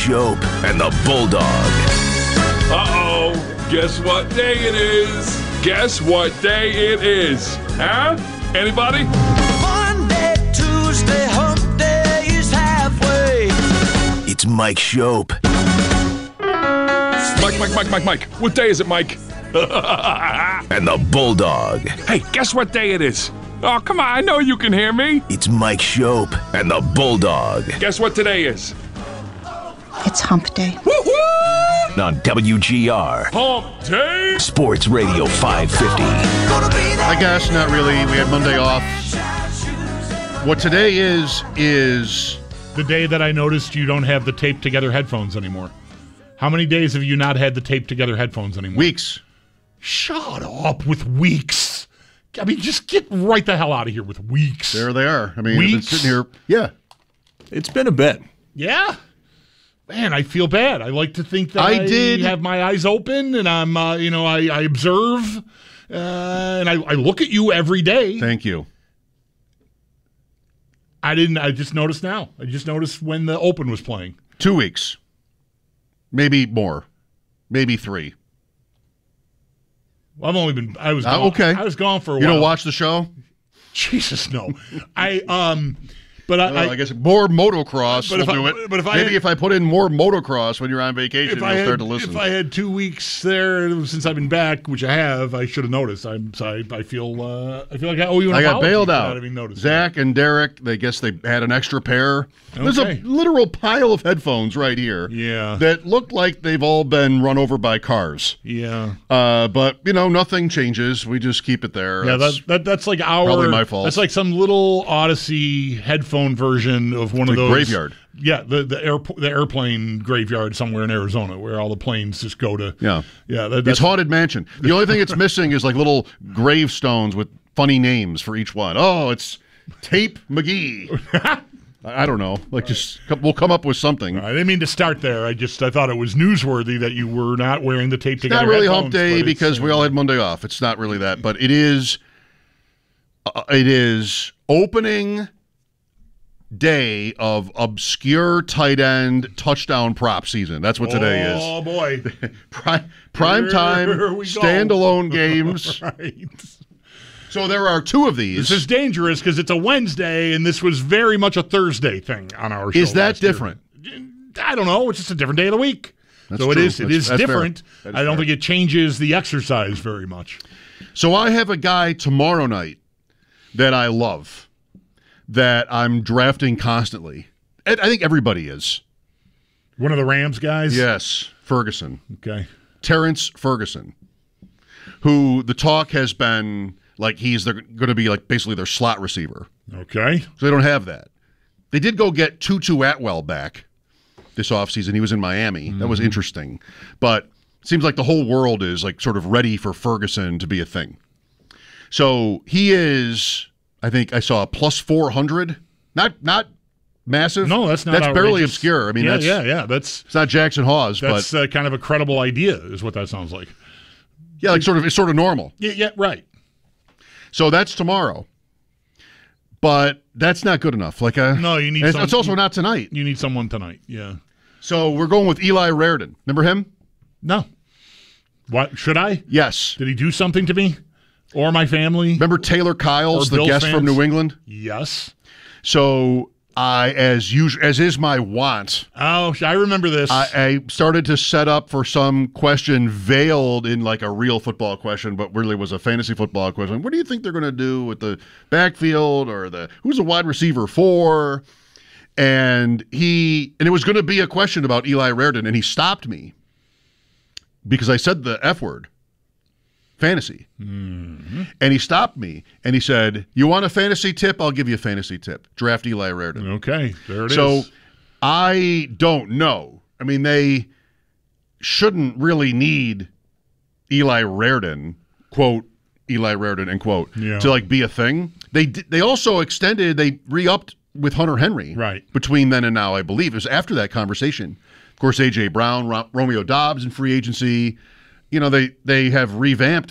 Shope and the Bulldog. Uh-oh. Guess what day it is? Guess what day it is? Huh? Anybody? Monday, Tuesday, hump day is halfway. It's Mike Shope. Mike. What day is it, Mike? And the Bulldog. Hey, guess what day it is? Oh, come on. I know you can hear me. It's Mike Shope and the Bulldog. Guess what today is? It's hump day. Woo-hoo! On WGR. Hump day. Sports Radio 550. I guess not really. We had Monday off. What today is the day that I noticed you don't have the taped together headphones anymore. How many days have you not had the taped together headphones anymore? weeks. Shut up with weeks. I mean, just get right the hell out of here with weeks. There they are. I mean, I've been Weeks? sitting here. Yeah. It's been a bit. Yeah. Man, I feel bad. I like to think that I did have my eyes open and I'm, I observe and I look at you every day. Thank you. I just noticed now. I just noticed when the Open was playing. 2 weeks. Maybe more. Maybe 3. Well, I was gone. Okay. I was gone for a while. You don't watch the show? Jesus, no. I guess more motocross but will if I- do it. but if I Maybe had- if I put in more motocross when you're on vacation, you'll start to listen. If I had 2 weeks there since I've been back, which I have, I should have noticed. I feel like I owe you an I got apology bailed for out. not having noticed. Zach and Derek, they had an extra pair. There's Okay. a literal pile of headphones right here. Yeah. That look like they've all been run over by cars. Yeah. But nothing changes. We just keep it there. Yeah, that's like probably my fault. That's like some little Odyssey headphone version of one of The those graveyard. Yeah, the airplane graveyard somewhere in Arizona where all the planes just go to. Yeah. That's It's Haunted Mansion. The only thing it's missing is like little gravestones with funny names for each one. Oh, it's Tape McGee. I don't know. We'll come up with something. I didn't mean to start there. I thought it was newsworthy that you were not wearing the tape It's together. not really headphones, hump day but because we all had Monday off. It's not really that, but it is. It is opening day of obscure tight end touchdown prop season. That's what today is. Oh boy, Prime time Here we go. standalone games. Right. So there are 2 of these. This is dangerous because it's a Wednesday, and this was very much a Thursday thing on our show. Is that last year. different? I don't know. It's just a different day of the week. That's so true. it is That's different. fair. That is I don't fair. think it changes the exercise very much. So I have a guy tomorrow night that I love, that I'm drafting constantly. I think everybody is. One of the Rams guys? Yes, Ferguson. Okay. Terrence Ferguson, who the talk has been like he's going to be like basically their slot receiver. Okay. So they don't have that. They did go get Tutu Atwell back this offseason. He was in Miami. That was interesting. But it seems like the whole world is like sort of ready for Ferguson to be a thing. So he is, I think I saw a plus 400. Not massive. No, that's not That's barely outrageous. obscure. I mean, yeah, that's That's it's not Jackson Hawes, that's but kind of a credible idea, is what that sounds like. yeah, like it's sort of normal. Yeah, right. So that's tomorrow. But that's not good enough. No, you need it's also not tonight. You need someone tonight. Yeah. So we're going with Eli Raridan. Remember him? No. What should I? Yes. Did he do something to me or my family? Remember Taylor Kyles, Or the Bills guest from fans? New England? Yes. So I, as is my want, Oh, I remember this. I started to set up for some question veiled in like a real football question, but really was a fantasy football question. What do you think they're going to do with the backfield or who's a wide receiver for? And it was going to be a question about Eli Raridan, and he stopped me because I said the F word, fantasy. Mm-hmm. And he stopped me, and he said, you want a fantasy tip? I'll give you a fantasy tip. Draft Eli Raridan. Okay, there it is. So I don't know. I mean, they shouldn't really need Eli Raridan, quote, Eli Raridan, end quote, to like be a thing. They also extended, they re-upped with Hunter Henry right between then and now, I believe. It was after that conversation. Of course, A.J. Brown, Romeo Dobbs in free agency. You know, they have revamped